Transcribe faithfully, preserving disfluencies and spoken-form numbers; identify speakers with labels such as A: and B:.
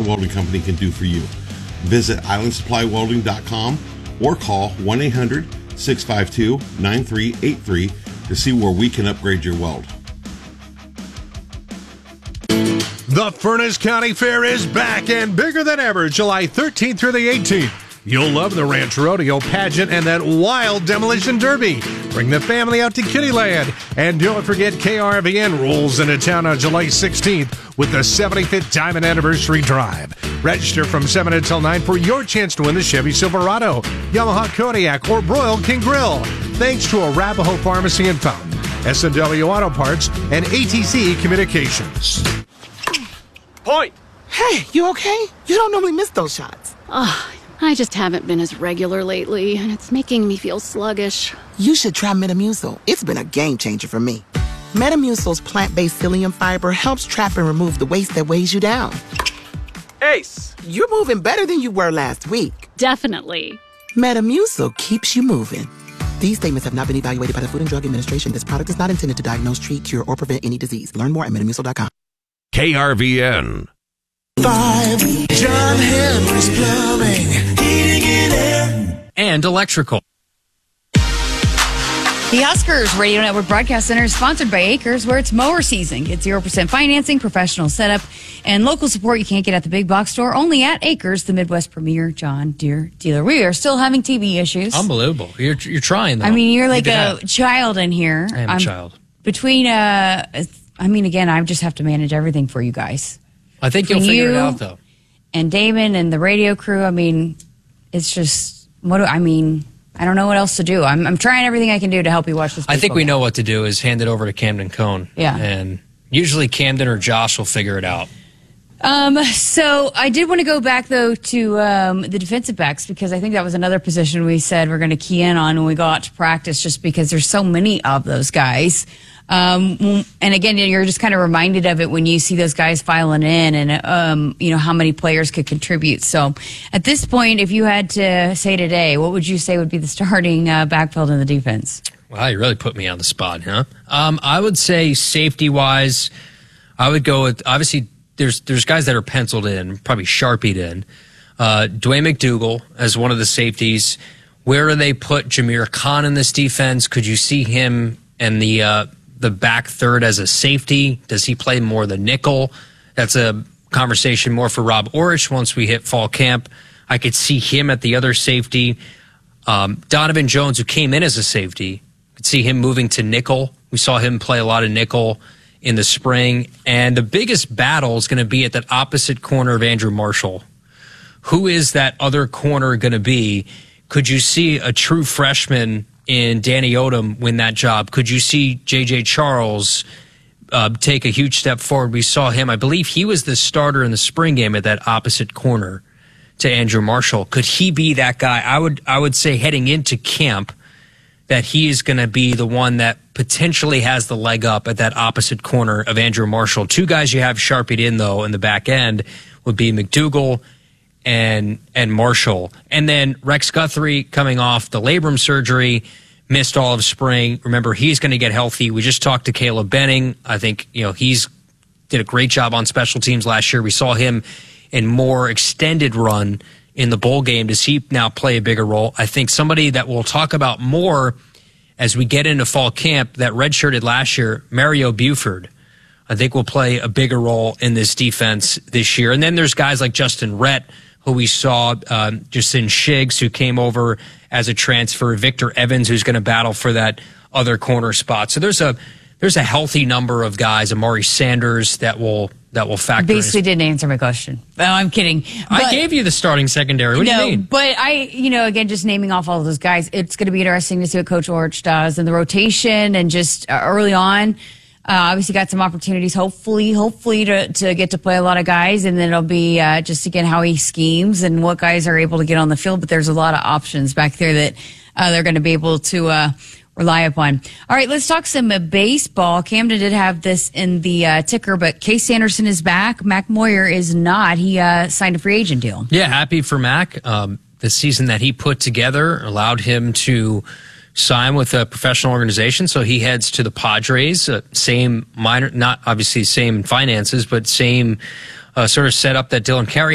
A: Welding Company can do for you. Visit island supply welding dot com or call one eight hundred, six five two, nine three eight three to see where we can upgrade your weld.
B: The Furnace County Fair is back and bigger than ever, July thirteenth through the eighteenth. You'll love the Ranch Rodeo pageant and that wild demolition derby. Bring the family out to Kittyland. And don't forget K R V N rolls into town on July sixteenth with the seventy-fifth Diamond Anniversary Drive. Register from seven until nine for your chance to win the Chevy Silverado, Yamaha Kodiak, or Broil King Grill. Thanks to Arapahoe Pharmacy and Fountain, S and W Auto Parts, and A T C Communications.
C: Point!
D: Hey, you okay? You don't normally miss those shots.
E: Oh, I just haven't been as regular lately, and it's making me feel sluggish.
D: You should try Metamucil. It's been a game changer for me. Metamucil's plant-based psyllium fiber helps trap and remove the waste that weighs you down.
C: Ace!
D: You're moving better than you were last week.
E: Definitely.
D: Metamucil keeps you moving. These statements have not been evaluated by the Food and Drug Administration. This product is not intended to diagnose, treat, cure, or prevent any disease. Learn more at metamucil dot com.
F: K R V N.
G: Five, John Henry's Plumbing, Heating and Air,
H: and Electrical.
I: The Oscars Radio Network Broadcast Center is sponsored by Acres, where it's mower season. Get zero percent financing, professional setup, and local support you can't get at the big box store. Only at Acres, the Midwest premier John Deere dealer. We are still having T V issues.
H: Unbelievable. You're you're trying, though.
I: I mean, you're like
H: you
I: a
H: have.
I: child in here.
H: I am
I: I'm,
H: a child.
I: Between, uh, I mean, again, I just have to manage everything for you guys.
H: I think you'll
I: Between
H: figure
I: you
H: it out, though.
I: And Damon and the radio crew, I mean, it's just, what do I mean... I don't know what else to do. I'm, I'm trying everything I can do to help you watch this.
H: I think we
I: game.
H: know what to do is hand it over to Camden Cone.
I: Yeah.
H: And usually Camden or Josh will figure it out.
I: Um, so I did want to go back, though, to um, the defensive backs, because I think that was another position we said we're going to key in on when we go out to practice, just because there's so many of those guys. Um, and again, you're just kind of reminded of it when you see those guys filing in and, um, you know, how many players could contribute. So at this point, if you had to say today, what would you say would be the starting uh, backfield in the defense?
H: Wow, you really put me on the spot, huh? Um, I would say safety-wise, I would go with, obviously, there's there's guys that are penciled in, probably sharpied in. Uh, Dwayne McDougal as one of the safeties. Where do they put Jameer Khan in this defense? Could you see him and the uh, the back third as a safety? Does he play more the nickel? That's a conversation more for Rob Orich once we hit fall camp. I could see him at the other safety. Um, Donovan Jones, who came in as a safety, could see him moving to nickel. We saw him play a lot of nickel in the spring. And the biggest battle is going to be at that opposite corner of Andrew Marshall. Who is that other corner going to be? Could you see a true freshman in Danny Odom win that job? Could you see J J Charles uh, take a huge step forward? We saw him. I believe he was the starter in the spring game at that opposite corner to Andrew Marshall. Could he be that guy? I would I would say heading into camp that he is going to be the one that potentially has the leg up at that opposite corner of Andrew Marshall. Two guys you have sharpied in, though, in the back end would be McDougal and and Marshall. And then Rex Guthrie coming off the labrum surgery, missed all of spring. Remember, he's going to get healthy. We just talked to Caleb Benning. I think, you know, he's did a great job on special teams last year. We saw him in more extended run in the bowl game. Does he now play a bigger role? I think somebody that we'll talk about more as we get into fall camp that redshirted last year, Mario Buford, I think will play a bigger role in this defense this year. And then there's guys like Justin Rhett, who we saw, um, Justin Shiggs, who came over as a transfer, Victor Evans, who's going to battle for that other corner spot. So there's a there's a healthy number of guys, Amari Sanders, that will that will factor
I: Basically
H: in.
I: didn't answer my question. No, I'm kidding.
H: I
I: But-
H: gave you the starting secondary. What
I: no,
H: do you mean?
I: but I, you know, again, just naming off all of those guys, it's going to be interesting to see what Coach Orich does and the rotation and just uh, early on. Uh, obviously got some opportunities, hopefully, hopefully to, to get to play a lot of guys. And then it'll be uh, just, again, how he schemes and what guys are able to get on the field. But there's a lot of options back there that uh, they're going to be able to uh, rely upon. All right, let's talk some uh, baseball. Camden did have this in the uh, ticker, but Case Anderson is back. Mac Moyer is not. He uh, signed a free agent deal.
H: Yeah, happy for Mac. Um, the season that he put together allowed him to sign with a professional organization, so he heads to the Padres. Uh, same minor, not obviously same finances, but same uh, sort of setup that Dylan Carey